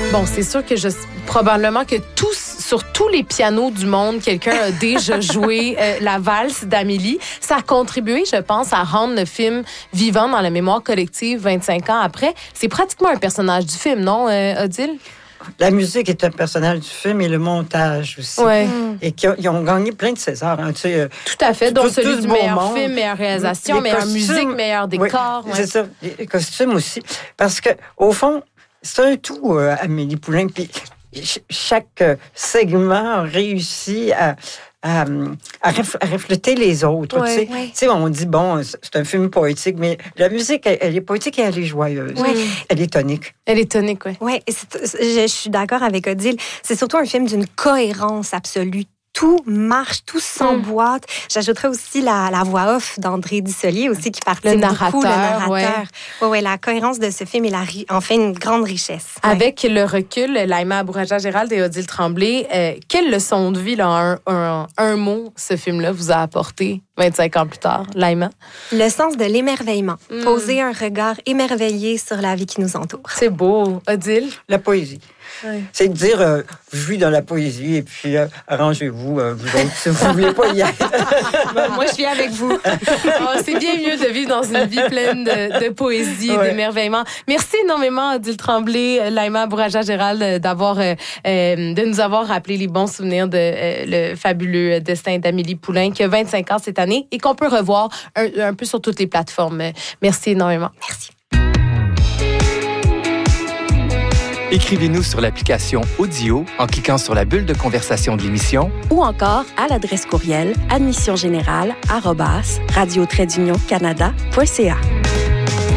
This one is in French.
Bon, c'est sûr que probablement que sur tous les pianos du monde, quelqu'un a déjà joué la valse d'Amélie. Ça a contribué, je pense, à rendre le film vivant dans la mémoire collective 25 ans après. C'est pratiquement un personnage du film, non, Odile? La musique est un personnage du film et le montage aussi. Ouais. Et ils ont gagné plein de Césars. Hein, tu sais, tout à fait, dont celui du meilleur monde. Film, meilleure réalisation, meilleure musique, meilleur décor. Oui, c'est ça, les costumes aussi. Parce que au fond, c'est un tout, Amélie Poulain. Puis chaque segment réussit à refléter les autres. Ouais, tu sais, on dit, bon, c'est un film poétique, mais la musique, elle est poétique et elle est joyeuse. Ouais. Elle est tonique. Elle est tonique, oui. Oui, je suis d'accord avec Odile. C'est surtout un film d'une cohérence absolue. Tout marche, tout s'emboîte. J'ajouterais aussi la voix off d'André Dussolier aussi qui participe beaucoup, le narrateur. Ouais, la cohérence de ce film est en fait une grande richesse. Ouais. Avec le recul, Laïma Abouraja-Gérald et Odile Tremblay, quelle leçon de vie, là, un mot, ce film-là vous a apporté 25 ans plus tard, Laïma? Le sens de l'émerveillement. Poser un regard émerveillé sur la vie qui nous entoure. C'est beau. Odile? La poésie. Oui. C'est de dire, je vis dans la poésie et puis arrangez-vous, vous autres, si vous ne voulez pas y être. Moi, je viens avec vous. C'est bien mieux de vivre dans une vie pleine de poésie et d'émerveillement. Merci énormément, Odile Tremblay, Laïma Abouraja-Gérald, de nous avoir rappelé les bons souvenirs de le fabuleux destin d'Amélie Poulain, qui a 25 ans cette année et qu'on peut revoir un peu sur toutes les plateformes. Merci énormément. Merci. Écrivez-nous sur l'application Audio en cliquant sur la bulle de conversation de l'émission ou encore à l'adresse courriel admissiongénérale@radio-canada.ca.